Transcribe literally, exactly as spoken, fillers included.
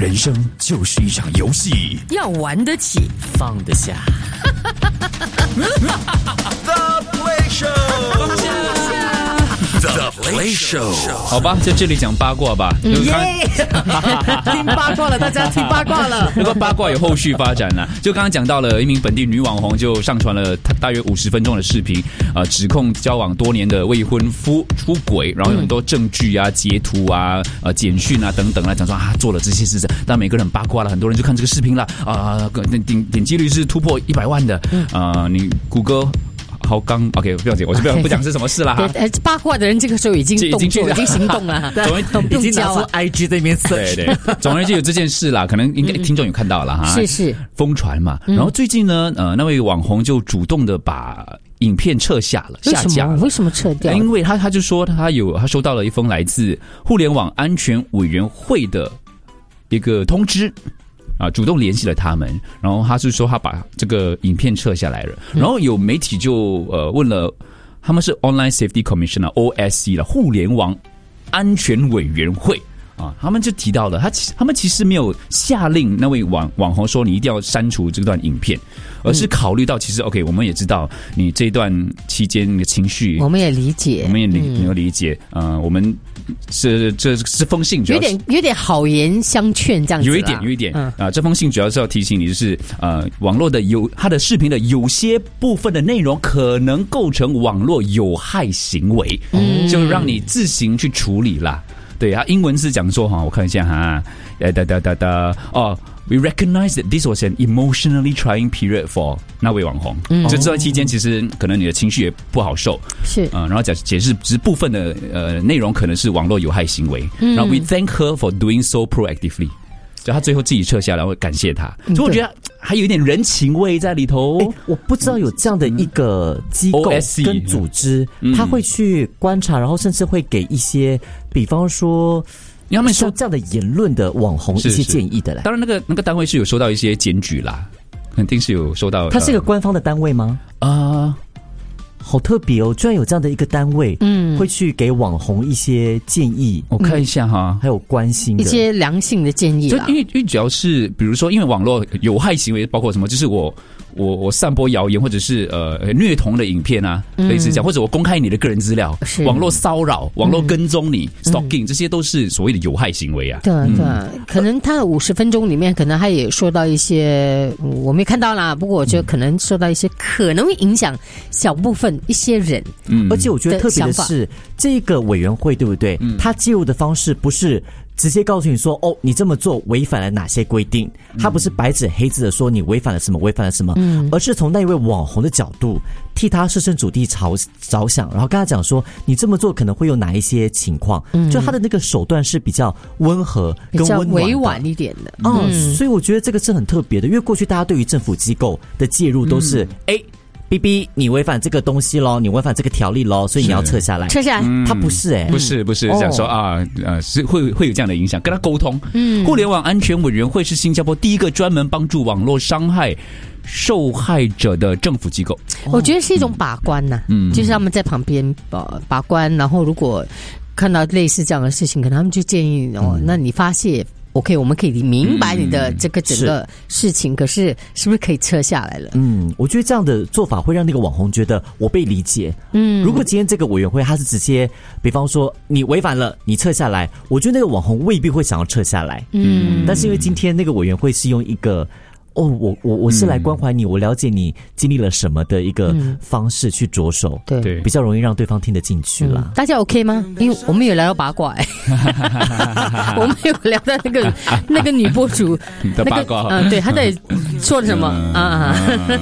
人生就是一场游戏， 要玩得起， 放得下。 The Play Show， 放下。 The Play Show， 好吧，在这里讲八卦吧。 耶、yeah! 听八卦了，大家听八卦了。 如果八卦有后续发展呢、啊？就刚刚讲到了一名本地女网红就上传了大约五十分钟的视频，呃，指控交往多年的未婚夫出轨，然后有很多证据啊、截图啊、呃、简讯啊等等啊，讲说啊做了这些事情，但每个人很八卦了，很多人就看这个视频了啊，点点击率是突破一百万的，啊、呃，你谷歌。好刚 OK 不要紧，我就不要不讲是什么事了哈。 对，八卦的人这个时候已经动作，已经行动了， 对， 已经拿出 I G 在那边 search。 对对，总而言之有这件事啦，可能应该听众有看到了哈。 是是， 疯传嘛。然后最近呢，呃，那位网红就主动的把影片撤下了，下架了。 为什么撤掉？ 因为他他就说他有他收到了一封来自互联网安全委员会的一个通知。啊，主动联系了他们，然后他是说他把这个影片撤下来了，然后有媒体就呃问了，他们是 Online Safety Commission 啊 O S C 了，互联网安全委员会啊，他们就提到了，他他们其实没有下令那位网网红说你一定要删除这段影片，而是考虑到其实 OK， 我们也知道你这段期间的情绪， 我们也理解， 我们也理能够理解，呃，我们。是，这是封信， 有点有点好言相劝这样子， 有一点，有一点啊、 嗯呃。 这封信主要是要提醒你，就是呃，网络的有它的视频的有些部分的内容可能构成网络有害行为，嗯、就让你自行去处理啦。对啊，英文是讲说哈，我看一下哈，呃哒哒哒哒哦。We recognize that this was an emotionally trying period for 那位网红。嗯，就这段期间，其实可能你的情绪也不好受。 是， 嗯、呃，然后解解释只是部分的呃内容可能是网络有害行为。嗯，然后 we thank her for doing so proactively。就他最后自己撤下来，会感谢他。所以我觉得还有一点人情味在里头。 欸、我不知道有这样的一个机构跟组织，嗯、他会去观察，然后甚至会给一些，比方说。 他们说这样的言论的网红一些建议的嘞， 当然那个那个单位是有收到一些检举啦，肯定是有收到。 它是一个官方的单位吗？ 啊、呃， 好特别哦，居然有这样的一个单位，嗯，会去给网红一些建议。 我看一下哈， 还有关心的一些良性的建议啦。 就因为因为主要是比如说，因为网络有害行为包括什么，就是我。我我散播谣言或者是呃虐童的影片啊，类似这样，或者我公开你的个人资料，网络骚扰、网络跟踪你、嗯、stalking， 这些都是所谓的有害行为啊。 对对、嗯，可能他五十分钟里面，可能他也说到一些，我没看到啦。不过我觉得可能说到一些可能会影响小部分一些人。 嗯，而且我觉得特别的是，这个委员会对不对？嗯，他介入的方式不是。直接告诉你说，哦，你这么做违反了哪些规定？他不是白纸黑字的说你违反了什么，违反了什么，嗯，而是从那一位网红的角度替他设身处地着着想，然后跟他讲说，你这么做可能会有哪一些情况？嗯，就他的那个手段是比较温和跟温暖的， 比较委婉一点的。 哦、嗯，所以我觉得这个是很特别的，因为过去大家对于政府机构的介入都是，哎、嗯。B B， 你违反这个东西咯，你违反这个条例咯，所以你要撤下来。 撤下来， 嗯、他不是哎、欸， 不是不是这样说、哦、啊，呃，是会会有这样的影响，跟他沟通。嗯，互联网安全委员会是新加坡第一个专门帮助网络伤害受害者的政府机构。 我觉得是一种把关呐、啊，嗯，就是他们在旁边把把关，然后如果看到类似这样的事情，可能他们就建议哦，嗯、那你发泄。OK， 我们可以明白你的这个整个事情，嗯、可是是不是可以撤下来了？ 嗯，我觉得这样的做法会让那个网红觉得我被理解。嗯，如果今天这个委员会他是直接，比方说你违反了，你撤下来，我觉得那个网红未必会想要撤下来。嗯，但是因为今天那个委员会是用一个。哦，我我我是来关怀你、嗯，我了解你经历了什么的一个方式去着手， 对、嗯， 比较容易让对方听得进去啦、 嗯。大家 OK 吗？因为我们有聊到八卦、欸，我们有聊到那个那个女博主的八卦， 嗯、那個呃，对，她在说什么、嗯、啊？